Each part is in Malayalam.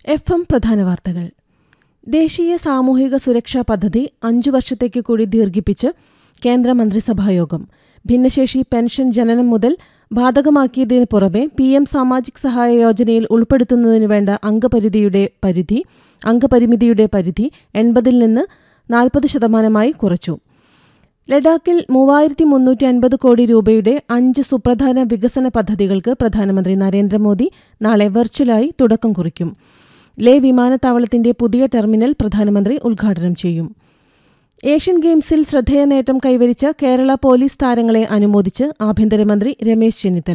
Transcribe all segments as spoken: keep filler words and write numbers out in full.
എഫ് എം പ്രധാന വാർത്തകൾ. ദേശീയ സാമൂഹിക സുരക്ഷാ പദ്ധതി അഞ്ചു വർഷത്തേക്ക് കൂടി ദീർഘിപ്പിച്ച് കേന്ദ്ര മന്ത്രിസഭായോഗം. ഭിന്നശേഷി പെൻഷൻ ജനനം മുതൽ ബാധകമാക്കിയതിനു പുറമെ പി എം സാമാജിക് സഹായ യോജനയിൽ ഉൾപ്പെടുത്തുന്നതിനു വേണ്ട അംഗപരിധിയുടെ പരിധി അംഗപരിമിതിയുടെ പരിധി എൺപതിൽ നിന്ന് നാൽപ്പത് ശതമാനമായി കുറച്ചു. ലഡാക്കിൽ മൂവായിരത്തി മുന്നൂറ്റി അൻപത് കോടി രൂപയുടെ അഞ്ച് സുപ്രധാന വികസന പദ്ധതികൾക്ക് പ്രധാനമന്ത്രി നരേന്ദ്രമോദി നാളെ വെർച്വലായി തുടക്കം കുറിക്കും. ലേ വിമാനത്താവളത്തിന്റെ പുതിയ ടെർമിനൽ പ്രധാനമന്ത്രി ഉദ്ഘാടനം ചെയ്യും. ഏഷ്യൻ ഗെയിംസിൽ ശ്രദ്ധേയ നേട്ടം കൈവരിച്ച കേരള പോലീസ് താരങ്ങളെ അനുമോദിച്ച് ആഭ്യന്തരമന്ത്രി Ramesh Chennithala.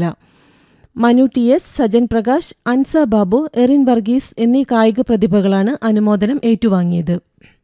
Manu T S, Sajan Prakash, Ansa Babu, Erin Varghese എന്നീ കായിക പ്രതിഭകളാണ് അനുമോദനം ഏറ്റുവാങ്ങിയത്.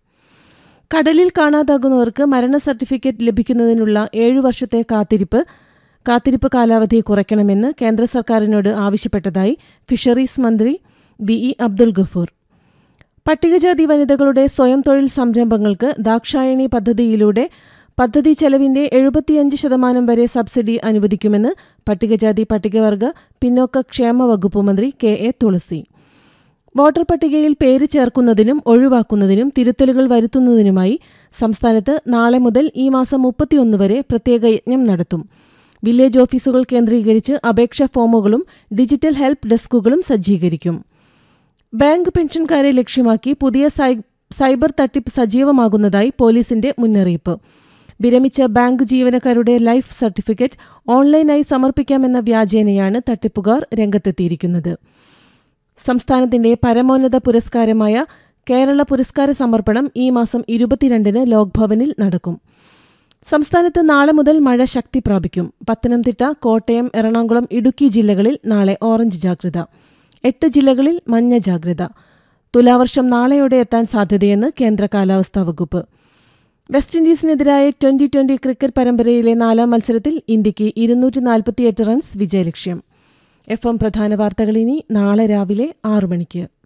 കടലിൽ കാണാതാകുന്നവർക്ക് മരണ സർട്ടിഫിക്കറ്റ് ലഭിക്കുന്നതിനുള്ള ഏഴു വർഷത്തെ കാത്തിരിപ്പ് കാത്തിരിപ്പ് കാലാവധി കുറയ്ക്കണമെന്ന് കേന്ദ്ര സർക്കാരിനോട് ആവശ്യപ്പെട്ടതായി ഫിഷറീസ് മന്ത്രി വി ഇ അബ്ദുൽ ഗഫൂർ. പട്ടികജാതി വനിതകളുടെ സ്വയം തൊഴിൽ സംരംഭങ്ങൾക്ക് ദാക്ഷായണി പദ്ധതിയിലൂടെ പദ്ധതി ചെലവിന്റെ എഴുപത്തിയഞ്ച് ശതമാനം വരെ സബ്സിഡി അനുവദിക്കുമെന്ന് പട്ടികജാതി പട്ടികവർഗ പിന്നോക്ക ക്ഷേമ വകുപ്പ് മന്ത്രി കെ എ തുളസി. വോട്ടർ പട്ടികയിൽ പേര് ചേർക്കുന്നതിനും ഒഴിവാക്കുന്നതിനും തിരുത്തലുകൾ വരുത്തുന്നതിനുമായി സംസ്ഥാനത്ത് നാളെ മുതൽ ഈ മാസം മുപ്പത്തിയൊന്ന് വരെ പ്രത്യേക യജ്ഞം നടത്തും. വില്ലേജ് ഓഫീസുകൾ കേന്ദ്രീകരിച്ച് അപേക്ഷാ ഫോമുകളും ഡിജിറ്റൽ ഹെൽപ്പ് ഡെസ്കുകളും സജ്ജീകരിക്കും. ബാങ്ക് പെൻഷൻകാരെ ലക്ഷ്യമാക്കി പുതിയ സൈബർ തട്ടിപ്പ് സജീവമാകുന്നതായി പോലീസിന്റെ മുന്നറിയിപ്പ്. വിരമിച്ച ബാങ്ക് ജീവനക്കാരുടെ ലൈഫ് സർട്ടിഫിക്കറ്റ് ഓൺലൈനായി സമർപ്പിക്കാമെന്ന വ്യാജേനയാണ് തട്ടിപ്പുകാർ രംഗത്തെത്തിയിരിക്കുന്നത്. സംസ്ഥാനത്തിന്റെ പരമോന്നത പുരസ്കാരമായ കേരള പുരസ്കാര സമർപ്പണം ഈ മാസം ഇരുപത്തിരണ്ടിന് ലോക്ഭവനിൽ നടക്കും. സംസ്ഥാനത്ത് നാളെ മുതൽ മഴ ശക്തി പ്രാപിക്കും. പത്തനംതിട്ട, കോട്ടയം, എറണാകുളം, ഇടുക്കി ജില്ലകളിൽ നാളെ ഓറഞ്ച് ജാഗ്രത. എട്ട് ജില്ലകളിൽ മഞ്ഞ ജാഗ്രത. തുലാവർഷം നാളെയോടെ എത്താൻ സാധ്യതയെന്ന് കേന്ദ്ര കാലാവസ്ഥാ വകുപ്പ്. വെസ്റ്റ് ഇൻഡീസിനെതിരായ ട്വന്റി ട്വന്റി ക്രിക്കറ്റ് പരമ്പരയിലെ നാലാം മത്സരത്തിൽ ഇന്ത്യയ്ക്ക് ഇരുന്നൂറ്റി നാൽപ്പത്തിയെട്ട് റൺസ് വിജയലക്ഷ്യം. എഫ് എം പ്രധാന വാർത്തകൾ ഇനി നാളെ രാവിലെ ആറു മണിക്ക്.